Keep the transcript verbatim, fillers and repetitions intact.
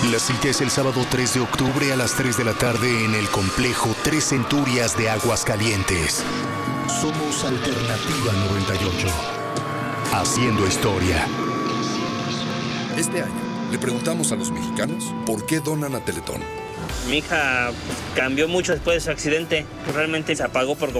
La cita es el sábado tres de octubre a las tres de la tarde en el complejo Tres Centurias de Aguascalientes. Somos Alternativa noventa y ocho. Haciendo historia. Este año le preguntamos a los mexicanos por qué donan a Teletón. Mi hija cambió mucho después de su accidente. Realmente se apagó por completo.